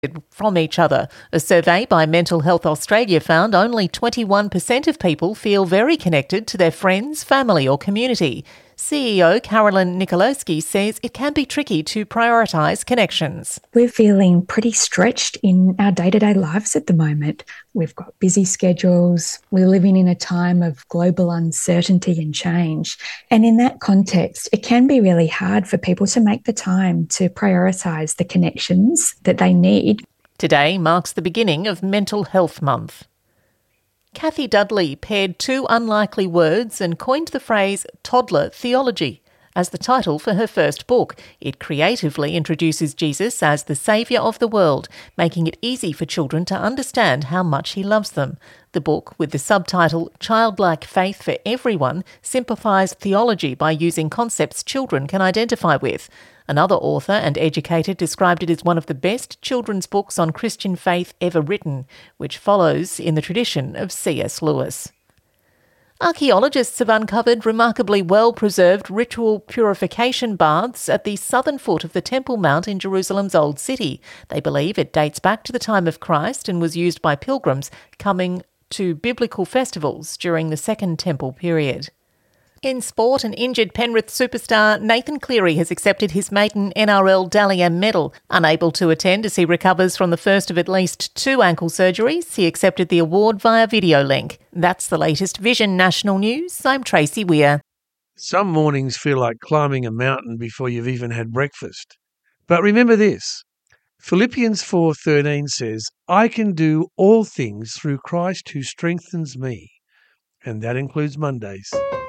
from each other. A survey by Mental Health Australia found only 21% of people feel very connected to their friends, family or community. CEO Carolyn Nikolowski says it can be tricky to prioritise connections. We're feeling pretty stretched in our day-to-day lives at the moment. We've got busy schedules. We're living in a time of global uncertainty and change. And in that context, it can be really hard for people to make the time to prioritise the connections that they need. Today marks the beginning of Mental Health Month. Kathy Dudley paired two unlikely words and coined the phrase toddler theology as the title for her first book. It creatively introduces Jesus as the saviour of the world, making it easy for children to understand how much he loves them. The book, with the subtitle Childlike Faith for Everyone, simplifies theology by using concepts children can identify with. Another author and educator described it as one of the best children's books on Christian faith ever written, which follows in the tradition of C.S. Lewis. Archaeologists have uncovered remarkably well-preserved ritual purification baths at the southern foot of the Temple Mount in Jerusalem's Old City. They believe it dates back to the time of Christ and was used by pilgrims coming to biblical festivals during the Second Temple period. In sport, an injured Penrith superstar Nathan Cleary has accepted his maiden NRL Dally M medal. Unable to attend as he recovers from the first of at least 2 ankle surgeries, he accepted the award via video link. That's the latest Vision National News. I'm Tracy Weir. Some mornings feel like climbing a mountain before you've even had breakfast. But remember this, Philippians 4:13 says, I can do all things through Christ who strengthens me. And that includes Mondays.